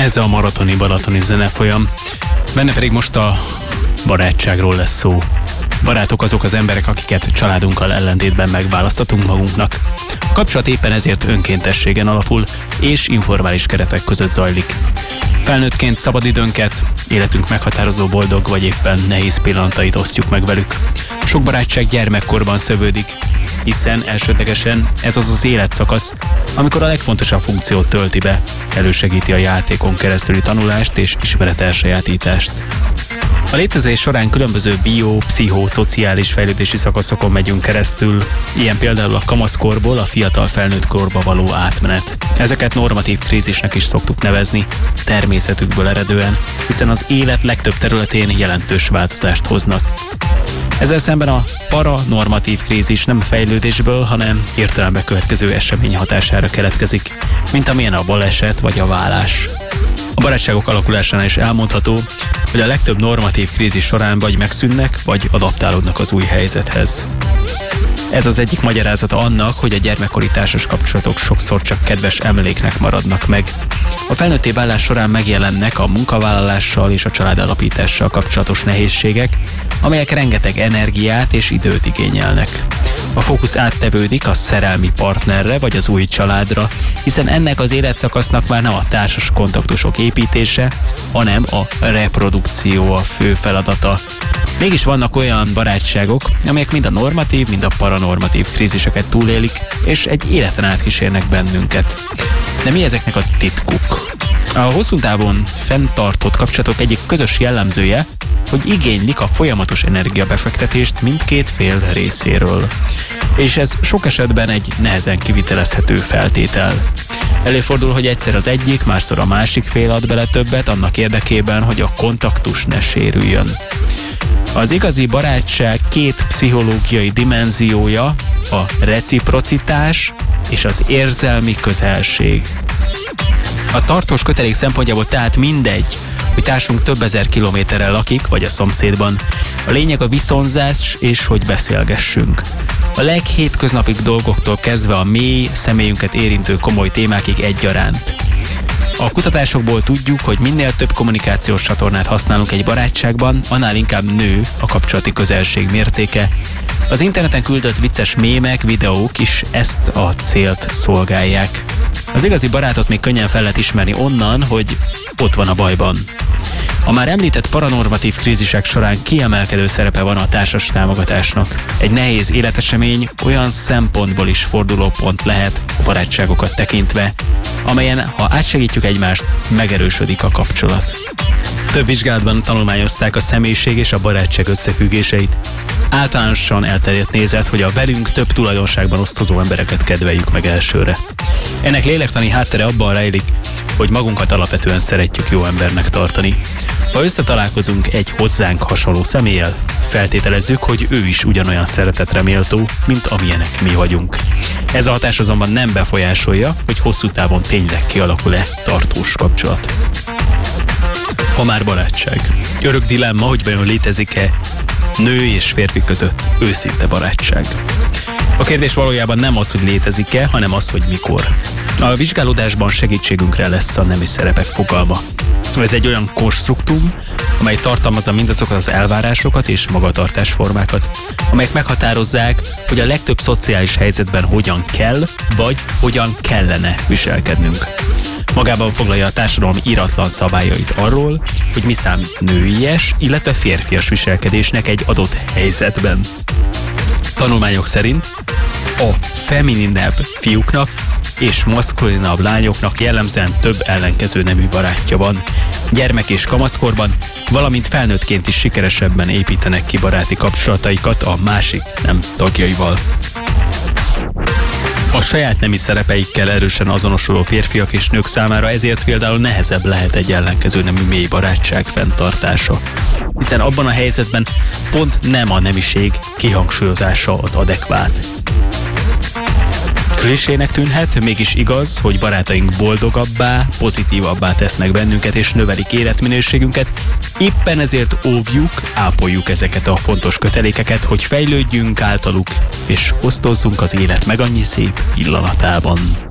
Ez a maratoni balatoni zenefolyam. Benne pedig most a barátságról lesz szó. Barátok azok az emberek, akiket családunkkal ellentétben megválasztatunk magunknak. A kapcsolat éppen ezért önkéntességen alapul, és informális keretek között zajlik. Felnőttként szabadidőnket, életünk meghatározó boldog vagy éppen nehéz pillanatait osztjuk meg velük. Sok barátság gyermekkorban szövődik, hiszen elsődlegesen ez az az életszakasz, amikor a legfontosabb funkciót tölti be, elősegíti a játékon keresztüli tanulást és ismeret elsajátítást. A létezés során különböző pszichoszociális fejlődési szakaszokon megyünk keresztül, ilyen például a kamaszkorból a fiatal felnőtt korba való átmenet. Ezeket normatív krízisnek is szoktuk nevezni, természetükből eredően, hiszen az élet legtöbb területén jelentős változást hoznak. Ezzel szemben a paranormatív krízis nem fejlődésből, hanem hirtelen következő esemény hatására keletkezik, mint amilyen a baleset vagy a válás. A barátságok alakulásánál is elmondható, hogy a legtöbb normatív krízis során vagy megszűnnek, vagy adaptálódnak az új helyzethez. Ez az egyik magyarázata annak, hogy a gyermekkori társas kapcsolatok sokszor csak kedves emléknek maradnak meg. A felnőtté válás során megjelennek a munkavállalással és a családalapítással kapcsolatos nehézségek, amelyek rengeteg energiát és időt igényelnek. A fókusz áttevődik a szerelmi partnerre vagy az új családra, hiszen ennek az életszakasznak már nem a társas kontaktusok építése, hanem a reprodukció a fő feladata. Mégis vannak olyan barátságok, amelyek mind a normatív, mind a paranormatív kríziseket túlélik, és egy életen át kísérnek bennünket. De mi ezeknek a titkuk? A hosszú távon fenntartott kapcsolatok egyik közös jellemzője, hogy igénylik a folyamatos energiabefektetést mindkét fél részéről. És ez sok esetben egy nehezen kivitelezhető feltétel. Előfordul, hogy egyszer az egyik, másszor a másik fél ad bele többet annak érdekében, hogy a kontaktus ne sérüljön. Az igazi barátság két pszichológiai dimenziója a reciprocitás és az érzelmi közelség. A tartós kötelék szempontjából tehát mindegy, hogy társunk több ezer kilométerrel lakik, vagy a szomszédban. A lényeg a viszonzás és hogy beszélgessünk. A leghétköznapibb dolgoktól kezdve a mély, személyünket érintő komoly témákig egyaránt. A kutatásokból tudjuk, hogy minél több kommunikációs csatornát használunk egy barátságban, annál inkább nő a kapcsolati közelség mértéke. Az interneten küldött vicces mémek, videók is ezt a célt szolgálják. Az igazi barátot még könnyen fel lehet ismerni onnan, hogy ott van a bajban. A már említett paranormatív krízisek során kiemelkedő szerepe van a társas támogatásnak. Egy nehéz életesemény olyan szempontból is fordulópont lehet a barátságokat tekintve, amelyen, ha átsegítjük egymást, megerősödik a kapcsolat. Több vizsgálatban tanulmányozták a személyiség és a barátság összefüggéseit. Általánosan elterjedt nézet, hogy a velünk több tulajdonságban osztozó embereket kedveljük meg elsőre. Ennek lélektani háttere abban rejlik, hogy magunkat alapvetően szeretjük jó embernek tartani. Ha összetalálkozunk egy hozzánk hasonló személlyel, feltételezzük, hogy ő is ugyanolyan szeretetre méltó, mint amilyenek mi vagyunk. Ez a hatás azonban nem befolyásolja, hogy hosszú távon tényleg kialakul-e tartós kapcsolat. Ha már barátság. Örök dilemma, hogy vajon létezik-e nő és férfi között őszinte barátság. A kérdés valójában nem az, hogy létezik-e, hanem az, hogy mikor. A vizsgálódásban segítségünkre lesz a nemi szerepek fogalma. Ez egy olyan konstruktum, amely tartalmazza mindazokat az elvárásokat és magatartásformákat, amelyek meghatározzák, hogy a legtöbb szociális helyzetben hogyan kell, vagy hogyan kellene viselkednünk. Magában foglalja a társadalom íratlan szabályait arról, hogy mi számít nőies, illetve férfias viselkedésnek egy adott helyzetben. Tanulmányok szerint a femininebb fiúknak és maszkulinabb lányoknak jellemzően több ellenkező nemű barátja van. Gyermek és kamaszkorban, valamint felnőttként is sikeresebben építenek ki baráti kapcsolataikat a másik nem tagjaival. A saját nemi szerepeikkel erősen azonosuló férfiak és nők számára ezért például nehezebb lehet egy ellenkező nemű mély barátság fenntartása. Hiszen abban a helyzetben pont nem a nemiség kihangsúlyozása az adekvát. Klisének tűnhet, mégis igaz, hogy barátaink boldogabbá, pozitívabbá tesznek bennünket és növelik életminőségünket. Éppen ezért óvjuk, ápoljuk ezeket a fontos kötelékeket, hogy fejlődjünk általuk, és osztozzunk az élet meg annyi szép pillanatában.